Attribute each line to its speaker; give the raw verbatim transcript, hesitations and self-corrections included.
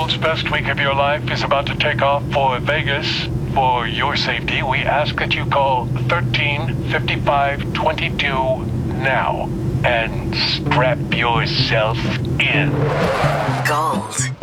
Speaker 1: world's best week of your life is about to take off for Vegas. For your safety, we ask that you call thirteen fifty-five twenty-two now and strap yourself in.
Speaker 2: Gold.